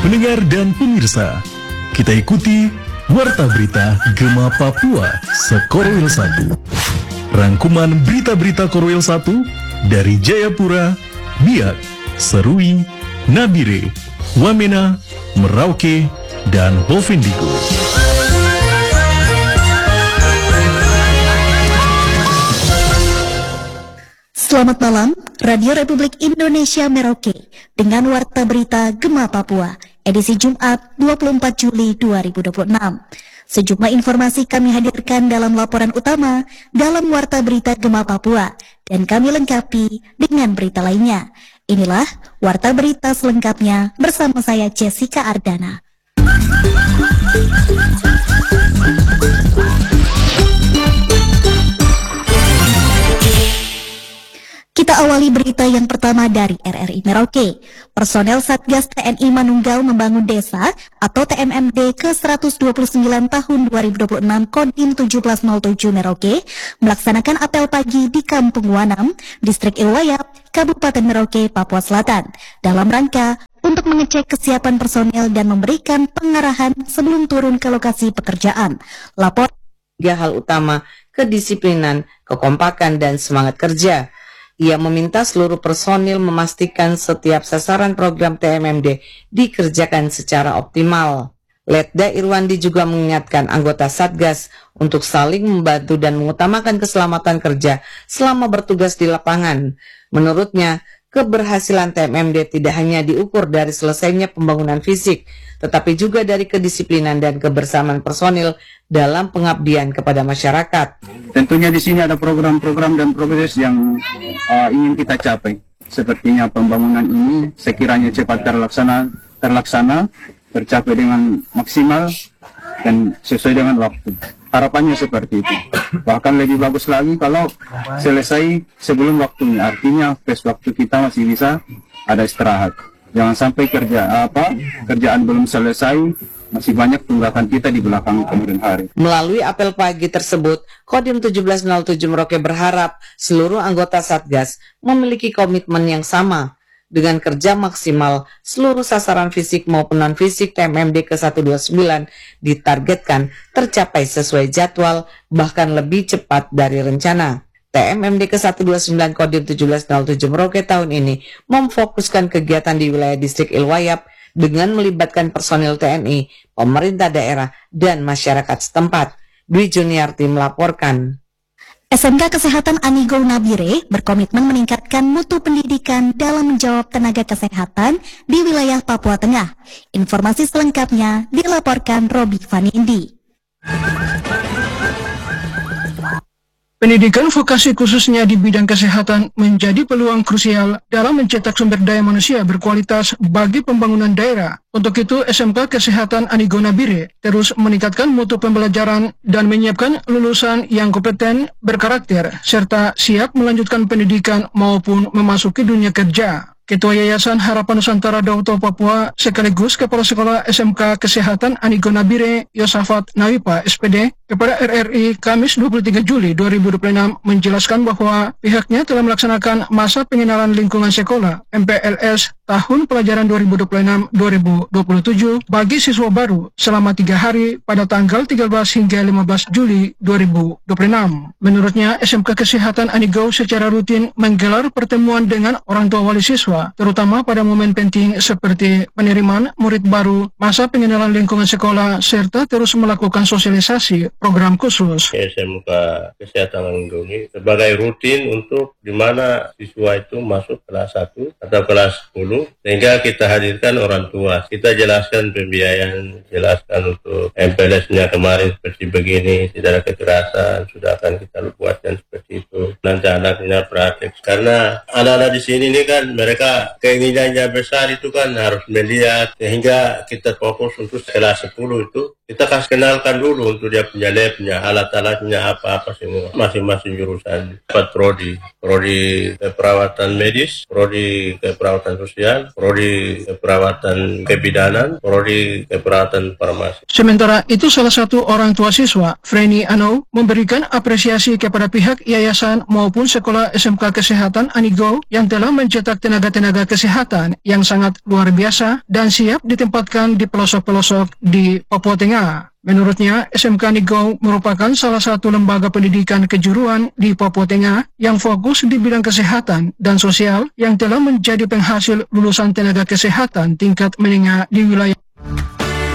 Pendengar dan pemirsa, kita ikuti Warta Berita Gema Papua Sekorwil 1. Rangkuman berita-berita Korwil 1 dari Jayapura, Biak, Serui, Nabire, Wamena, Merauke, dan Bovendigul. Selamat malam, Radio Republik Indonesia Merauke dengan Warta Berita Gema Papua, edisi Jumat 24 Juli 2026. Sejumlah informasi kami hadirkan dalam laporan utama dalam Warta Berita Gema Papua, dan kami lengkapi dengan berita lainnya. Inilah Warta Berita selengkapnya bersama saya Jessica Ardana. Kita awali berita yang pertama dari RRI Merauke. Personel Satgas TNI Manunggal Membangun Desa atau TMMD ke-129 tahun 2026 Kodim 1707 Merauke melaksanakan apel pagi di Kampung Wanam, Distrik Ilwayap, Kabupaten Merauke, Papua Selatan, dalam rangka untuk mengecek kesiapan personel dan memberikan pengarahan sebelum turun ke lokasi pekerjaan. Lapor 3 hal utama: kedisiplinan, kekompakan, dan semangat kerja. Ia meminta seluruh personil memastikan setiap sasaran program TMMD dikerjakan secara optimal. Letda Irwandi juga mengingatkan anggota Satgas untuk saling membantu dan mengutamakan keselamatan kerja selama bertugas di lapangan. Menurutnya, keberhasilan TMMD tidak hanya diukur dari selesainya pembangunan fisik, tetapi juga dari kedisiplinan dan kebersamaan personil dalam pengabdian kepada masyarakat. Tentunya di sini ada program-program dan progres yang ingin kita capai. Sepertinya pembangunan ini sekiranya cepat terlaksana, tercapai dengan maksimal dan sesuai dengan waktu. Harapannya seperti itu. Bahkan lebih bagus lagi kalau selesai sebelum waktunya. Artinya waktu kita masih bisa ada istirahat. Jangan sampai kerjaan belum selesai, masih banyak tunggakan kita di belakang kemudian hari. Melalui apel pagi tersebut, Kodim 1707 Merauke berharap seluruh anggota Satgas memiliki komitmen yang sama. Dengan kerja maksimal, seluruh sasaran fisik maupun non-fisik TMMD ke-129 ditargetkan tercapai sesuai jadwal, bahkan lebih cepat dari rencana. TMMD ke-129 Kodim 1707 Merauke tahun ini memfokuskan kegiatan di wilayah Distrik Ilwayap dengan melibatkan personil TNI, pemerintah daerah, dan masyarakat setempat. Dwi Juniarti melaporkan. SMK Kesehatan Anigo Nabire berkomitmen meningkatkan mutu pendidikan dalam menjawab tenaga kesehatan di wilayah Papua Tengah. Informasi selengkapnya dilaporkan Robi Vanindi. Pendidikan vokasi khususnya di bidang kesehatan menjadi peluang krusial dalam mencetak sumber daya manusia berkualitas bagi pembangunan daerah. Untuk itu, SMK Kesehatan Anigo Nabire terus meningkatkan mutu pembelajaran dan menyiapkan lulusan yang kompeten, berkarakter, serta siap melanjutkan pendidikan maupun memasuki dunia kerja. Ketua Yayasan Harapan Nusantara Dauto Papua sekaligus Kepala Sekolah SMK Kesehatan Anigo Nabire Yosafat Nawipa SPD kepada RRI Kamis 23 Juli 2026 menjelaskan bahwa pihaknya telah melaksanakan masa pengenalan lingkungan sekolah MPLS tahun pelajaran 2026-2027 bagi siswa baru selama 3 hari pada tanggal 13 hingga 15 Juli 2026. Menurutnya, SMK Kesehatan Anigo secara rutin menggelar pertemuan dengan orang tua wali siswa, terutama pada momen penting seperti penerimaan murid baru, masa pengenalan lingkungan sekolah, serta terus melakukan sosialisasi program khusus. SMK Kesehatan Anigo ini sebagai rutin untuk di mana siswa itu masuk kelas 1 atau kelas 10, sehingga kita hadirkan orang tua. Kita jelaskan pembiayaan, jelaskan untuk MPLS-nya kemarin seperti begini, tidak ada kekerasan, sudah akan kita buatkan seperti itu. Nanti anaknya praktek. Karena anak-anak di sini ini kan mereka keinginannya besar itu kan harus melihat, sehingga kita fokus untuk kelas 10 itu kita kasih kenalkan dulu untuk dia punya labnya, alat-alatnya apa-apa semua. Masing-masing jurusan dapat prodi keperawatan medis, prodi keperawatan sosial, prodi keperawatan kebidanan, prodi keperawatan farmasi. Sementara itu, salah satu orang tua siswa, Freni Ano, memberikan apresiasi kepada pihak yayasan maupun sekolah SMK Kesehatan Anigo yang telah mencetak tenaga tenaga kesehatan yang sangat luar biasa dan siap ditempatkan di pelosok-pelosok di Papua Tengah. Menurutnya, SMK Nigau merupakan salah satu lembaga pendidikan kejuruan di Papua Tengah yang fokus di bidang kesehatan dan sosial yang telah menjadi penghasil lulusan tenaga kesehatan tingkat menengah di wilayah